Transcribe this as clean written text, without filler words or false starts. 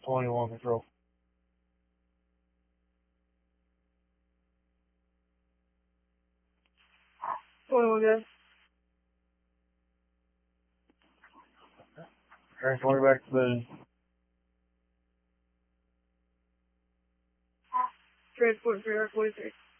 21 control. Good. Turn 20 back to Boone. Transport 3 46.